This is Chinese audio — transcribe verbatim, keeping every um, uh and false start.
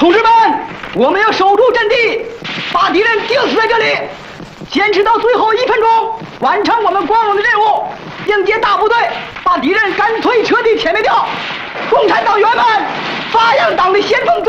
同志们，我们要守住阵地，把敌人钉死在这里，坚持到最后一分钟，完成我们光荣的任务，迎接大部队，把敌人干脆彻底歼灭掉。共产党员们，发扬党的先锋